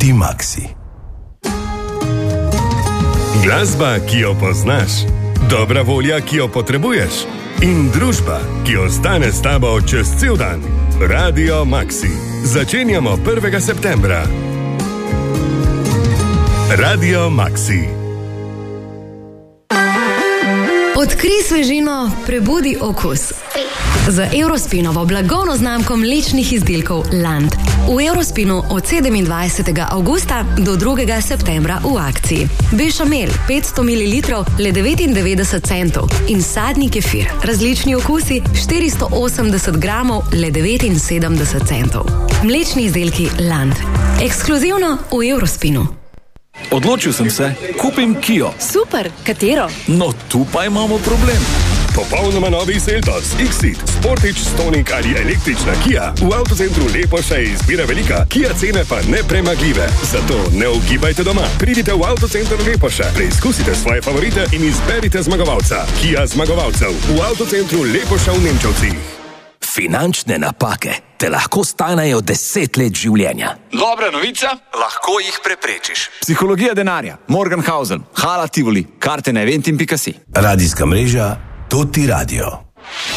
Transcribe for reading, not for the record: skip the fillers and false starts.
Tutti Maxi. Glasba, ki jo poznaš, dobra volja, ki jo potrebuješ in družba, ki ostane s tabo čez cel dan. Radio Maxi. Začenjamo 1. septembra. Radio Maxi. Odkrij svežino, prebudi okus. Z Eurospinovo blagovno znamko mlečnih izdelkov Land. V Eurospinu od 27. avgusta do 2. septembra v akciji. Bešamel 500 ml le 99 centov in sadni kefir, različni okusi 480 gramov le 79 centov. Mlečni izdelki Land. Ekskluzivno v Eurospinu. Odločil sem se, kupim Kio. Super, katero? No, tu pa imamo problem. Popolnoma novi Seltos, X-Seed, Sportage, Stonic ali električna Kia. V avtocentru Lepoša je izbira velika, Kia cene pa nepremagljive. Zato ne ugibajte doma. Pridite v avtocenter Lepoša, preizkusite svoje favorite in izberite zmagovalca. Kia zmagovalcev v avtocentru Lepoša v Nemčevcih. Finančne napake te lahko stanejo 10 let življenja. Dobra novica? Lahko jih preprečiš. Psihologija denarja, Morgenhausen, Hala Tivoli, karte na eventim.si. Radijska mreža Tutti Radio.